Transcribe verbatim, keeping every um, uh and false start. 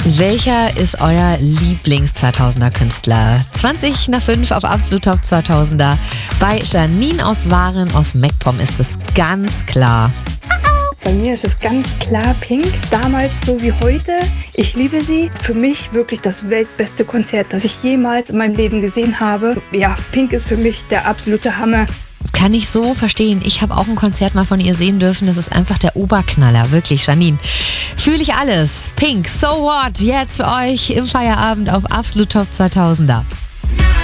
Welcher ist euer Lieblings-zweitausender Künstler? zwanzig nach fünf auf Absolut Top zweitausender. Bei Janine aus Waren aus MacPom ist es ganz klar. Bei mir ist es ganz klar Pink. Damals so wie heute. Ich liebe sie. Für mich wirklich das weltbeste Konzert, das ich jemals in meinem Leben gesehen habe. Ja, Pink ist für mich der absolute Hammer. Kann ich so verstehen. Ich habe auch ein Konzert mal von ihr sehen dürfen. Das ist einfach der Oberknaller. Wirklich, Janine. Fühle ich alles. Pink, so what? Jetzt für euch im Feierabend auf Absolut Top zweitausender.